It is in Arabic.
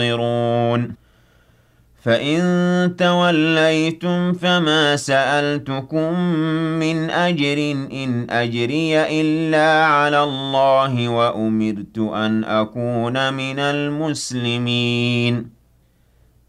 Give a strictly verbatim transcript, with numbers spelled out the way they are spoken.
يُبْصِرُونَ فَإِن تَوَلَّيْتُمْ فَمَا سَأَلْتُكُم مِّنْ أَجْرٍ ۖ إِنْ أَجْرِيَ إِلَّا عَلَى اللَّهِ ۖ وَأُمِرْتُ أَنْ أَكُونَ مِنَ الْمُسْلِمِينَ